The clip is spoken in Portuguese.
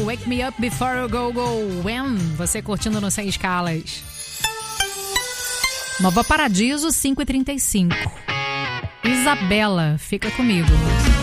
Wake Me Up Before You Go When. Você curtindo no Sem Escalas. Nova Paradiso, 5h35. Isabela, fica comigo.